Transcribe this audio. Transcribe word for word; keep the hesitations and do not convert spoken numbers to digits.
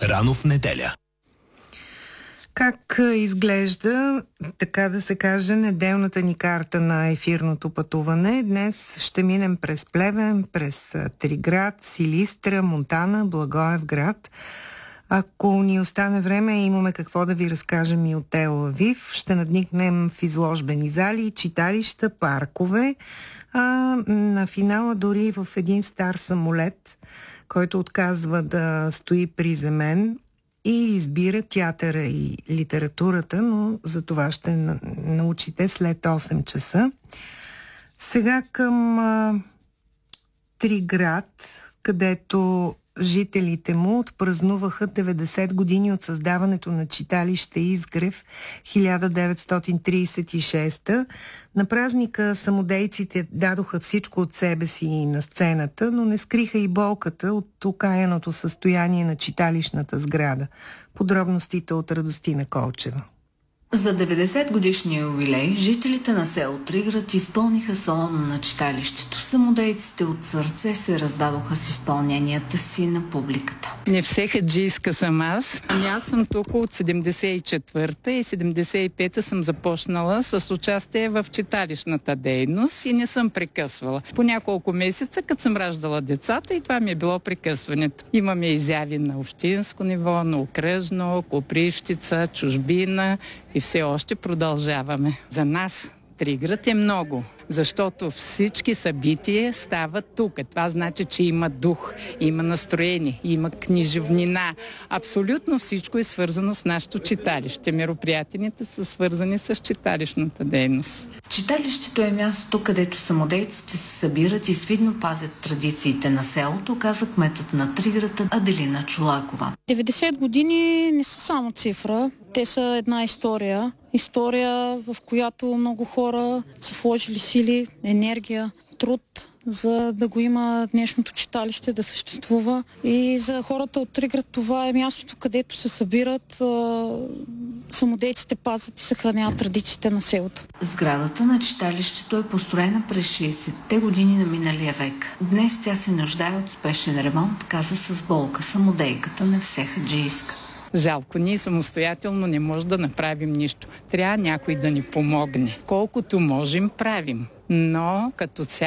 Рано в неделя. Как изглежда, така да се каже, неделната ни карта на ефирното пътуване? Днес ще минем през Плевен, през Триград, Силистра, Монтана, Благоевград. Ако ни остане време, имаме какво да ви разкажем и от Тел Авив. Ще надникнем в изложбени зали, читалища, паркове, а на финала дори в един стар самолет, който отказва да стои приземен и избира театъра и литературата, но за това ще научите след осем часа. Сега към а, Триград, където жителите му отпразнуваха деветдесет години от създаването на читалище Изгрев хиляда деветстотин тридесет и шеста. На празника самодейците дадоха всичко от себе си на сцената, но не скриха и болката от окаяното състояние на читалищната сграда. Подробностите от Радостина Колчева. За деветдесет годишния юбилей жителите на село Триград изпълниха салона на читалището. Самодейците от сърце се раздадоха с изпълненията си на публиката. Не все хаджийска съм аз. Ами аз съм тук от седемдесет и четвърта и седемдесет и пета съм започнала с участие в читалищната дейност и не съм прекъсвала. По няколко месеца, като съм раждала децата, и това ми е било прекъсването. Имаме изяви на общинско ниво, на окръжно, Копривщица, чужбина и все още продължаваме. За нас Триград е много, защото всички събития стават тук. Това значи, че има дух, има настроение, има книжевнина. Абсолютно всичко е свързано с нашето читалище. Мероприятията са свързани с читалищната дейност. Читалището е мястото, където самодейците се събират и свидно пазят традициите на селото, каза кметът на Триград Аделина Чолакова. деветдесет години не са само цифра, те са една история. История, в която много хора са вложили сили, енергия, труд, за да го има днешното читалище да съществува. И за хората от Триград това е мястото, където се събират, самодейците пазят и съхраняват традициите на селото. Сградата на читалището е построена през шейсетте години на миналия век. Днес тя се нуждае от спешен ремонт, каза с болка самодейката на все хаджийска. Жалко, ние самостоятелно не може да направим нищо. Трябва някой да ни помогне. Колкото можем, правим. Но като цяло